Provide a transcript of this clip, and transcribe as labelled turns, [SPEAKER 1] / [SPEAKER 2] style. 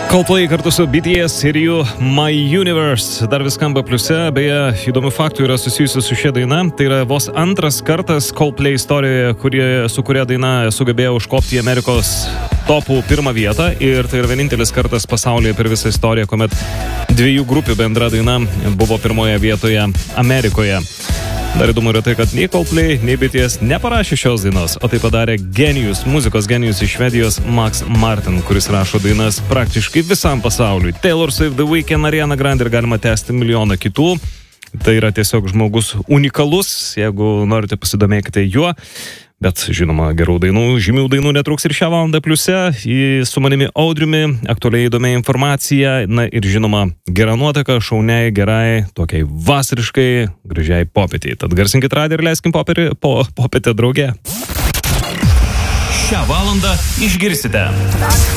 [SPEAKER 1] Coldplay kartu su BTS ir jų My Universe dar vis skamba pliuse. Beje, įdomių faktų yra susijusių su šia daina. Tai yra vos antras kartas Coldplay istorijoje, su kuria daina sugebėjo užkopti į Amerikos topų pirmą vietą. Ir tai yra vienintelis kartas pasaulyje per visą istoriją, kuomet dviejų grupių bendra daina buvo pirmoje vietoje Amerikoje. Dar įdomu yra tai, kad nei Coldplay, nei BTS neparašė šios dainos, o tai padarė genijus, muzikos genijus iš Švedijos Max Martin, kuris rašo dainas praktiškai visam pasauliui. Taylor Swift, The Weeknd, Ariana Grande ir galima tęsti milijoną kitų. Tai yra tiesiog žmogus unikalus, jeigu norite pasidomėkite juo. Bet, žinoma, gerų dainų, žymių dainų netruks ir šią valandą pliuse. Su manimi Audriumi, aktualiai įdomi informacija, na ir žinoma, gera nuotaka, šauniai, gerai, tokiai vasariškai, gražiai popietiai. Tad garsinkit radiją ir leiskim popietę drauge.
[SPEAKER 2] Šią valandą išgirsite.